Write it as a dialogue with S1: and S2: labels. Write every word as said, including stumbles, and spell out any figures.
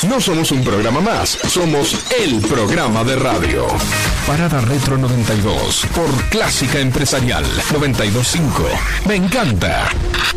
S1: No somos un programa más, somos el programa de radio. Parada Retro noventa y dos, por Clásica Empresarial noventa y dos punto cinco. Me encanta.